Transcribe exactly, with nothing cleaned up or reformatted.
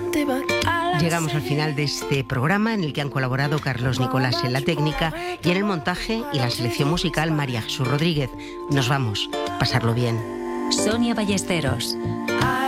Llegamos al final de este programa en el que han colaborado Carlos Nicolás en la técnica y en el montaje y la selección musical María Jesús Rodríguez. Nos vamos, pasarlo bien. Sonia Ballesteros.